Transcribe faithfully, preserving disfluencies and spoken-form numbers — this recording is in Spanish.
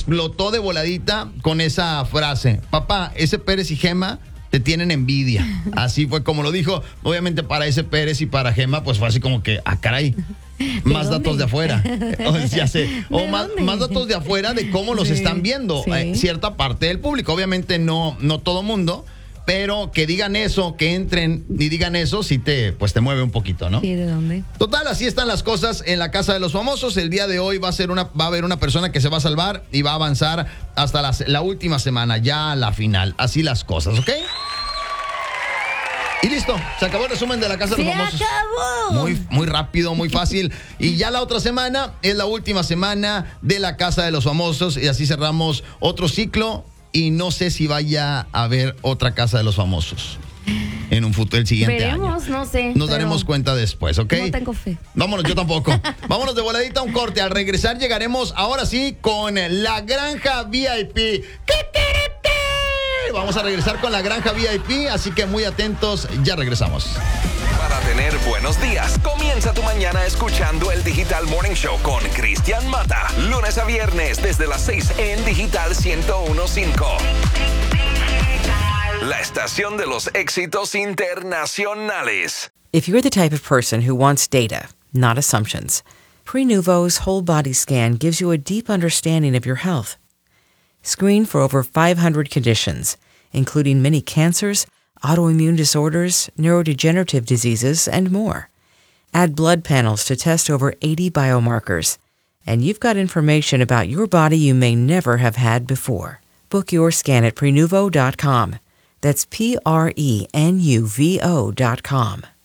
explotó de voladita con esa frase. Papá, ese Pérez y Gema te tienen envidia. Así fue como lo dijo. Obviamente para ese Pérez y para Gema, pues fue así como que, ah, caray. Más dónde? datos de afuera. O, ya sé. o más, dónde? más datos de afuera de cómo los Sí, están viendo sí. eh, cierta parte del público. Obviamente no, no todo mundo, pero que digan eso, que entren y digan eso, sí te, pues te mueve un poquito, ¿no? ¿Y de dónde? Total, así están las cosas en la Casa de los Famosos. El día de hoy va a ser una, va a haber una persona que se va a salvar y va a avanzar hasta la, la última semana, ya a la final. Así las cosas, ¿ok? Y listo, se acabó el resumen de la Casa de los ¡Se Famosos. acabó! Muy, muy rápido, muy fácil. Y ya la otra semana es la última semana de la Casa de los Famosos. Y así cerramos otro ciclo. Y no sé si vaya a haber otra Casa de los Famosos en un futuro, el siguiente Veremos, año. no sé. Nos pero daremos cuenta después, ¿ok? No tengo fe. Vámonos, yo tampoco. Vámonos de voladita a un corte. Al regresar llegaremos ahora sí con la Granja V I P. Vamos a regresar con la Granja V I P, así que muy atentos, ya regresamos. Para tener buenos días, comienza tu mañana escuchando el Digital Morning Show con Cristian Mata. Lunes a viernes desde las seis en Digital ciento uno punto cinco. La estación de los éxitos internacionales. If you're the type of person who wants data, not assumptions, Prenuvo's whole body scan gives you a deep understanding of your health. Screen for over five hundred conditions, including many cancers, autoimmune disorders, neurodegenerative diseases, and more. Add blood panels to test over eighty biomarkers, and you've got information about your body you may never have had before. Book your scan at Prenuvo dot com. That's P R E N U V O dot com.